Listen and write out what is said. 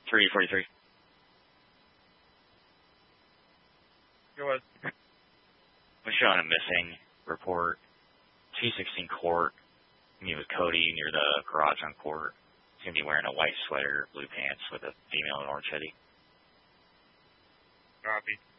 343. Go ahead. We're showing a missing report. 216 Court. Meet with Cody near the garage on Court. He's going to be wearing a white sweater, blue pants with a female in orange hoodie. Copy.